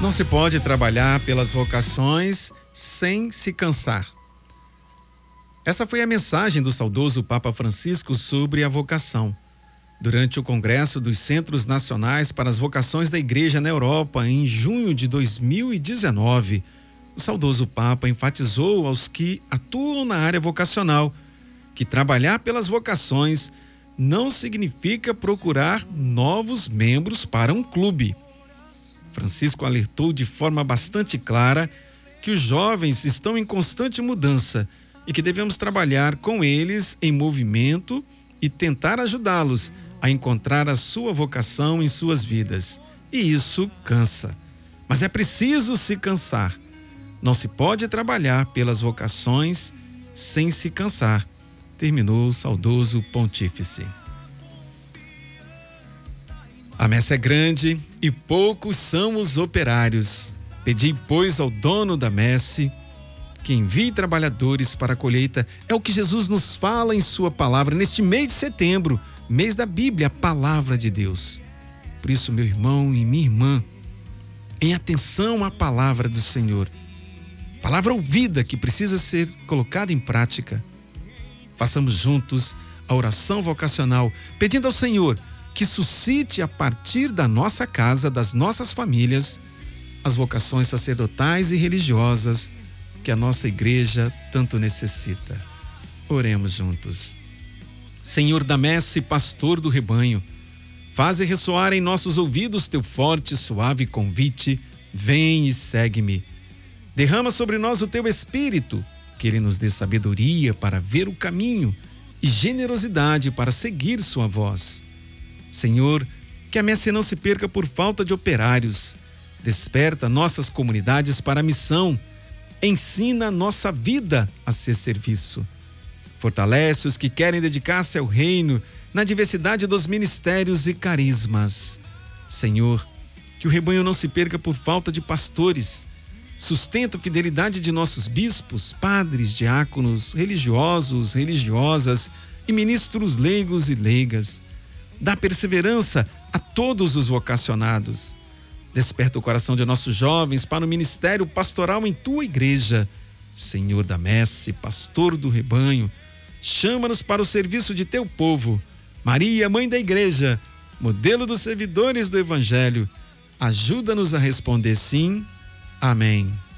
Não se pode trabalhar pelas vocações sem se cansar. Essa foi a mensagem do saudoso Papa Francisco sobre a vocação. Durante o Congresso dos Centros Nacionais para as Vocações da Igreja na Europa, em junho de 2019, o saudoso Papa enfatizou aos que atuam na área vocacional que trabalhar pelas vocações não significa procurar novos membros para um clube. Francisco alertou de forma bastante clara que os jovens estão em constante mudança e que devemos trabalhar com eles em movimento e tentar ajudá-los a encontrar a sua vocação em suas vidas. E isso cansa. Mas é preciso se cansar. Não se pode trabalhar pelas vocações sem se cansar, terminou o saudoso pontífice. A messe é grande e poucos são os operários. Pedi, pois, ao dono da messe que envie trabalhadores para a colheita. É o que Jesus nos fala em sua palavra neste mês de setembro, mês da Bíblia, a palavra de Deus. Por isso, meu irmão e minha irmã, em atenção à palavra do Senhor, palavra ouvida que precisa ser colocada em prática, façamos juntos a oração vocacional, pedindo ao Senhor que suscite a partir da nossa casa, das nossas famílias, as vocações sacerdotais e religiosas que a nossa igreja tanto necessita. Oremos juntos. Senhor da messe, pastor do rebanho, faze ressoar em nossos ouvidos teu forte e suave convite, vem e segue-me. Derrama sobre nós o teu Espírito, que ele nos dê sabedoria para ver o caminho e generosidade para seguir sua voz. Senhor, que a messe não se perca por falta de operários. Desperta nossas comunidades para a missão. Ensina nossa vida a ser serviço. Fortalece os que querem dedicar-se ao reino na diversidade dos ministérios e carismas. Senhor, que o rebanho não se perca por falta de pastores. Sustenta a fidelidade de nossos bispos, padres, diáconos, religiosos, religiosas e ministros leigos e leigas. Dá perseverança a todos os vocacionados. Desperta o coração de nossos jovens para o ministério pastoral em tua igreja. Senhor da messe, pastor do rebanho, chama-nos para o serviço de teu povo. Maria, mãe da igreja, modelo dos servidores do evangelho, ajuda-nos a responder sim. Amém.